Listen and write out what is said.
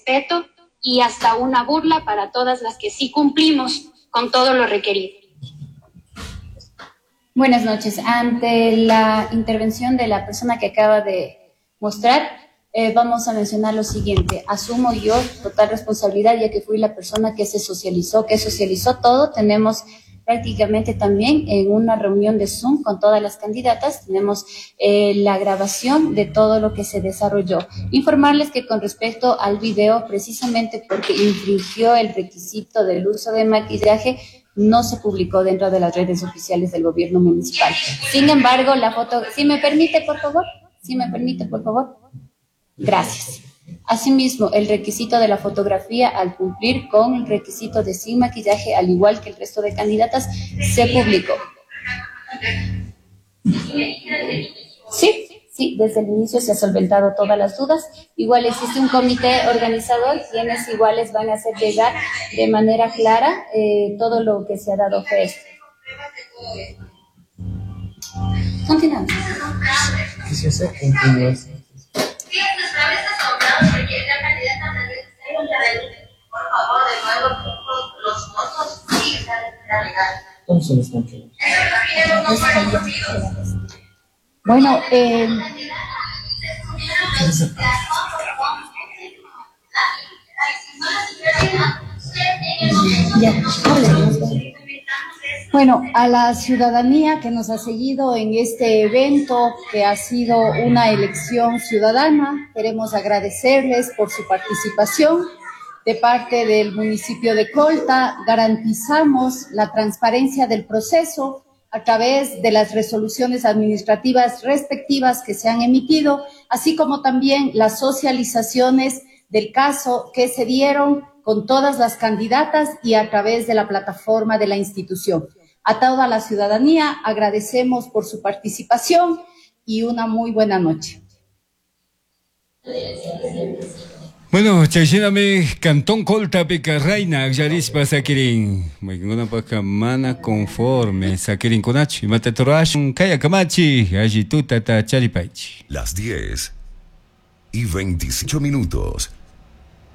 irrespeto y hasta una burla para todas las que sí cumplimos con todo lo requerido. Buenas noches. Ante la intervención de la persona que acaba de mostrar, vamos a mencionar lo siguiente. Asumo yo total responsabilidad, ya que fui la persona que socializó todo. Tenemos prácticamente también en una reunión de Zoom con todas las candidatas, tenemos la grabación de todo lo que se desarrolló. Informarles que con respecto al video, precisamente porque infringió el requisito del uso de maquillaje, no se publicó dentro de las redes oficiales del gobierno municipal. Sin embargo, la foto, si me permite, por favor. Gracias. Asimismo, el requisito de la fotografía, al cumplir con el requisito de sin maquillaje, al igual que el resto de candidatas, se publicó. Sí, desde el inicio se ha solventado todas las dudas. Igual existe un comité organizador, quienes iguales van a hacer llegar de manera clara todo lo que se ha dado fe. Continuamos. Bueno, bueno, a la ciudadanía que nos ha seguido en este evento, que ha sido una elección ciudadana, queremos agradecerles por su participación. De parte del municipio de Colta, garantizamos la transparencia del proceso a través de las resoluciones administrativas respectivas que se han emitido, así como también las socializaciones del caso que se dieron con todas las candidatas y a través de la plataforma de la institución. A toda la ciudadanía agradecemos por su participación y una muy buena noche. Bueno, chaysinami Cantón Colta pica reina Yarispa Sakirin. Una paca mana conforme Sakirin Konachi. Mataturash Kaya Kamachi. Ajituta ta Charipaichi. Las 10:28.